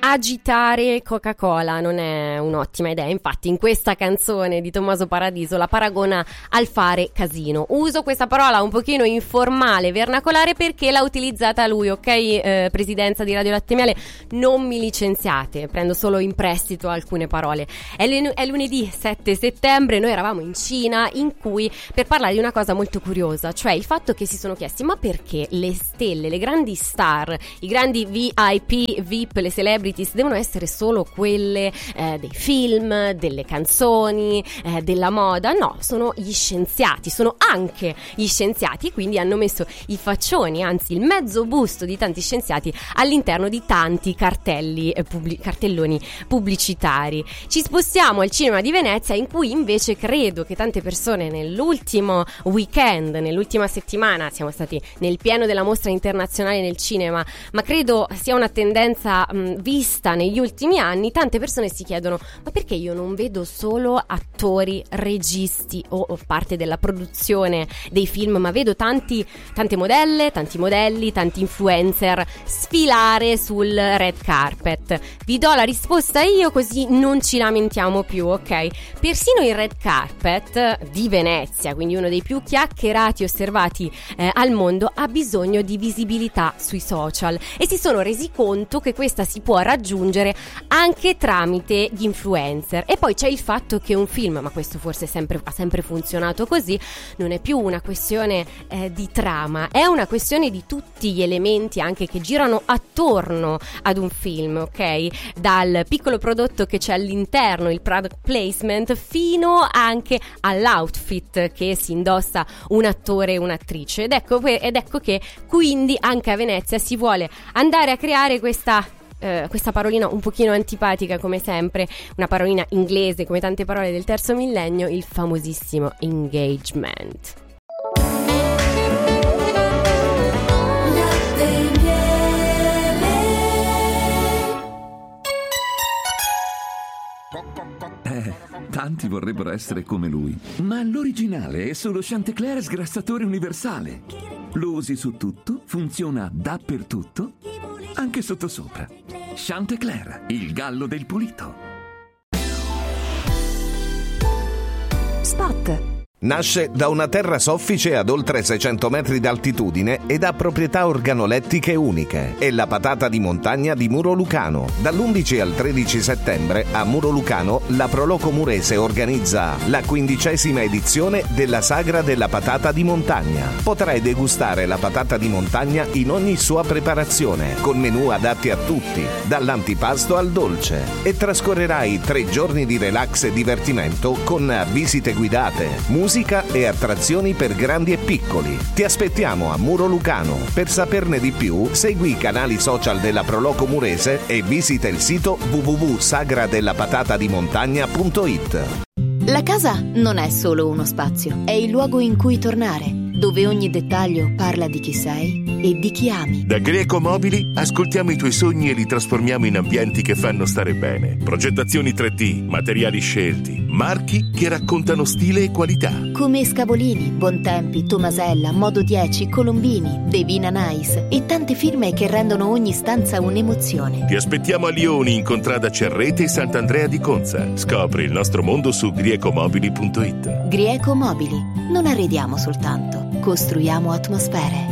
agitare Coca-Cola non è un'ottima idea. Infatti in questa canzone di Tommaso Paradiso la paragona al fare casino. Uso questa parola un pochino informale, vernacolare, perché l'ha utilizzata lui, ok? Presidenza di Radio Latte Miele, non mi licenziate, prendo solo in prestito alcune parole. È lunedì 7 settembre, noi eravamo in Cina, in cui per parlare di una cosa molto curiosa, cioè il fatto che si sono chiesti: ma perché le stelle, le grandi star, i grandi VIP, VIP, le celebrity devono essere solo quelle dei film, delle canzoni, della moda? No, sono gli scienziati, sono anche gli scienziati, quindi hanno messo i faccioni, anzi il mezzo busto di tanti scienziati all'interno di tanti cartelloni pubblicitari. Ci spostiamo al cinema di Venezia, in cui invece credo che tante persone nell'ultimo weekend, nell'ultima settimana, siamo stati nel pieno della mostra internazionale nel cinema, ma credo sia una tendenza vista negli ultimi anni. Tante persone si chiedono: ma perché io non vedo solo attori, registi o parte della produzione dei film, ma vedo tante modelle, tanti modelli, tanti influencer sfilare sul red carpet? Vi do la risposta io, così non ci lamentiamo più, ok? Persino il red carpet di Venezia, quindi uno dei più chiacchierati e osservati al mondo, ha bisogno di visibilità sui social, e si sono resi conto che questa si può raggiungere anche tramite gli influencer. E poi c'è il fatto che un film, ma questo forse ha sempre funzionato così, non è più una questione di trama, è una questione di tutti gli elementi anche che girano attorno ad un film, ok? Dal piccolo prodotto che c'è all'interno, il product placement, fino anche all'outfit che si indossa un attore e un'attrice. Ed ecco che quindi anche a Venezia si vuole andare a creare questa parolina un pochino antipatica, come sempre, una parolina inglese come tante parole del terzo millennio, il famosissimo engagement. Tanti vorrebbero essere come lui, ma l'originale è solo Chantecler sgrassatore universale. Lo usi su tutto, funziona dappertutto, anche sottosopra. Chantecler, il gallo del pulito. Spot. Nasce da una terra soffice ad oltre 600 metri d'altitudine ed ha proprietà organolettiche uniche. È la patata di montagna di Muro Lucano. Dall'11 al 13 settembre a Muro Lucano la Proloco Murese organizza la 15ª edizione della Sagra della Patata di Montagna. Potrai degustare la patata di montagna in ogni sua preparazione, con menù adatti a tutti, dall'antipasto al dolce. E trascorrerai 3 giorni di relax e divertimento con visite guidate, musica e attrazioni per grandi e piccoli. Ti aspettiamo a Muro Lucano. Per saperne di più, segui i canali social della Proloco Murese e visita il sito www.sagradellapatataDimontagna.it. La casa non è solo uno spazio, è il luogo in cui tornare, dove ogni dettaglio parla di chi sei e di chi ami. Da Greco Mobili ascoltiamo i tuoi sogni e li trasformiamo in ambienti che fanno stare bene. Progettazioni 3D, materiali scelti, marchi che raccontano stile e qualità. Come Scavolini, Bontempi, Tomasella, Modo 10, Colombini, Devina Nice e tante firme che rendono ogni stanza un'emozione. Ti aspettiamo a Lioni, in contrada Cerrete e Sant'Andrea di Conza. Scopri il nostro mondo su griecomobili.it. Grieco Mobili. Non arrediamo soltanto, costruiamo atmosfere.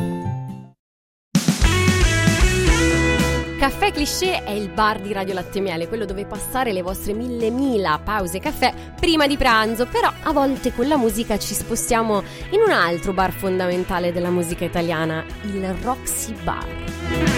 Caffè Cliché è il bar di Radio Latte Miele, quello dove passare le vostre mille pause caffè prima di pranzo. Però a volte con la musica ci spostiamo in un altro bar fondamentale della musica italiana, il Roxy Bar.